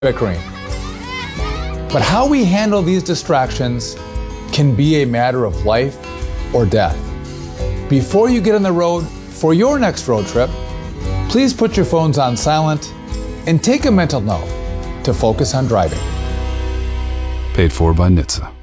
bickering. But how we handle these distractions can be a matter of life or death. Before you get on the road for your next road trip, please put your phones on silent and take a mental note to focus on driving. Paid for by NHTSA.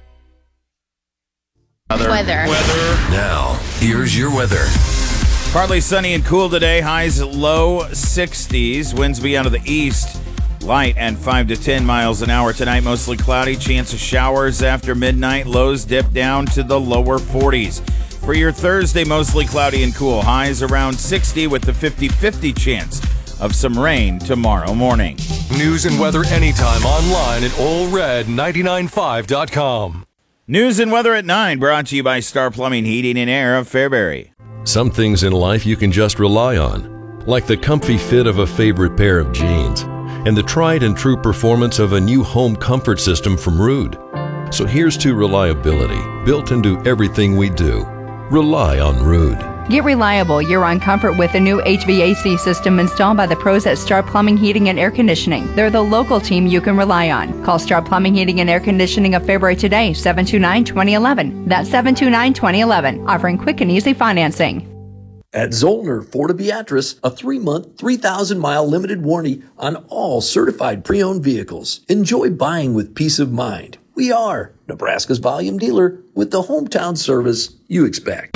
Weather. Now, here's your weather. Partly sunny and cool today. Highs low 60s. Winds be out of the east. Light and 5 to 10 miles an hour tonight. Mostly cloudy. Chance of showers after midnight. Lows dip down to the lower 40s. For your Thursday, mostly cloudy and cool. Highs around 60 with the 50-50 chance of some rain tomorrow morning. News and weather anytime online at allred995.com. News and weather at 9, brought to you by Star Plumbing, Heating, and Air of Fairbury. Some things in life you can just rely on, like the comfy fit of a favorite pair of jeans and the tried and true performance of a new home comfort system from Ruud. So here's to reliability, built into everything we do. Rely on Ruud. Get reliable year-round comfort with a new HVAC system installed by the pros at Star Plumbing, Heating, and Air Conditioning. They're the local team you can rely on. Call Star Plumbing, Heating, and Air Conditioning of Fairbury today, 729-2011. That's 729-2011, offering quick and easy financing. At Zollner Ford of Beatrice, a 3-month, 3,000-mile limited warranty on all certified pre-owned vehicles. Enjoy buying with peace of mind. We are Nebraska's volume dealer with the hometown service you expect.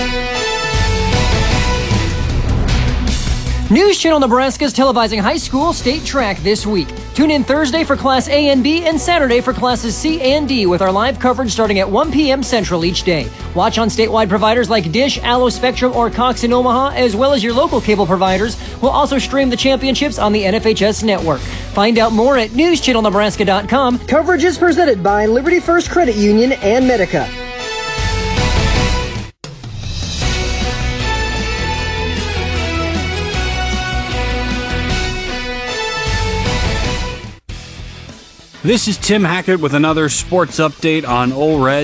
News Channel Nebraska is televising high school state track this week. Tune in Thursday for Class A and B and Saturday for Classes C and D with our live coverage starting at 1 p.m. Central each day. Watch on statewide providers like Dish, Allo, Spectrum, or Cox in Omaha, as well as your local cable providers. We'll also stream the championships on the NFHS network. Find out more at newschannelnebraska.com. Coverage is presented by Liberty First Credit Union and Medica. This is Tim Hackett with another sports update on Ole Red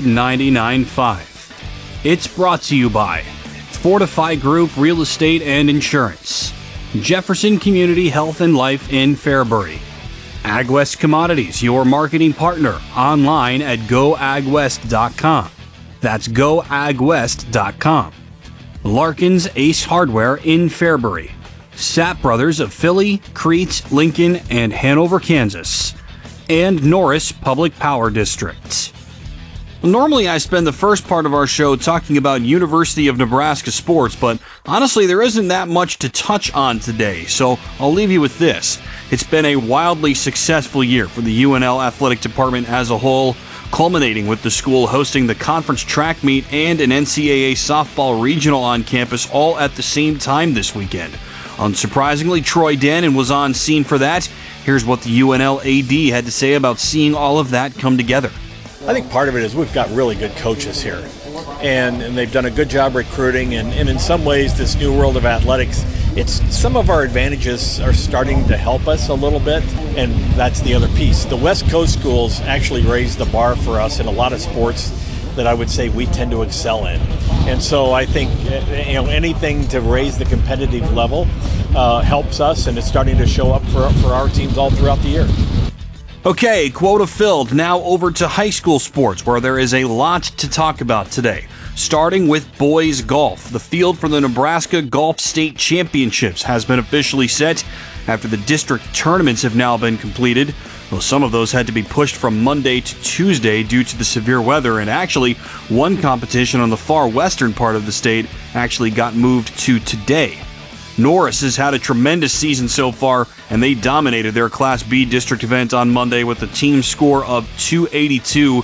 99.5. It's brought to you by Fortify Group Real Estate and Insurance, Jefferson Community Health and Life in Fairbury, AgWest Commodities, your marketing partner, online at goagwest.com. That's goagwest.com. Larkin's Ace Hardware in Fairbury, Sapp Brothers of Philly, Crete, Lincoln, and Hanover, Kansas, and Norris Public Power District. Normally I spend the first part of our show talking about University of Nebraska sports, but honestly there isn't that much to touch on today, so I'll leave you with this. It's been a wildly successful year for the UNL athletic department as a whole, culminating with the school hosting the conference track meet and an NCAA softball regional on campus all at the same time this weekend. Unsurprisingly, Troy Dannon was on scene for that. Here's what the UNL AD had to say about seeing all of that come together. I think part of it is we've got really good coaches here, and they've done a good job recruiting, and in some ways this new world of athletics, some of our advantages are starting to help us a little bit, and that's the other piece. The West Coast schools actually raised the bar for us in a lot of sports that I would say we tend to excel in. And so I think anything to raise the competitive level helps us, and it's starting to show up for our teams all throughout the year. Okay, quota filled. Now over to high school sports, where there is a lot to talk about today. Starting with boys golf. The field for the Nebraska Golf State Championships has been officially set after the district tournaments have now been completed. Well, some of those had to be pushed from Monday to Tuesday due to the severe weather, and actually one competition on the far western part of the state actually got moved to today. Norris has had a tremendous season so far, and they dominated their Class B district event on Monday with a team score of 282,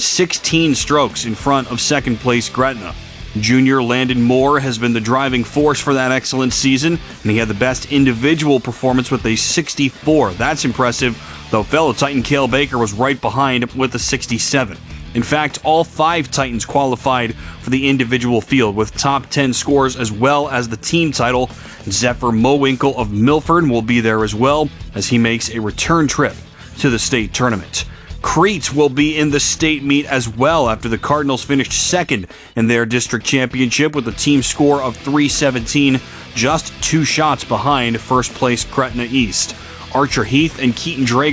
16 strokes in front of second place Gretna. Junior Landon Moore has been the driving force for that excellent season, and he had the best individual performance with a 64. That's impressive, though fellow Titan Cale Baker was right behind with a 67. In fact, all 5 Titans qualified for the individual field with top 10 scores as well as the team title. Zephyr Mowinkle of Milford will be there as well as he makes a return trip to the state tournament. Crete will be in the state meet as well after the Cardinals finished second in their district championship with a team score of 317, just 2 shots behind first place Gretna East. Archer Heath and Keaton Drager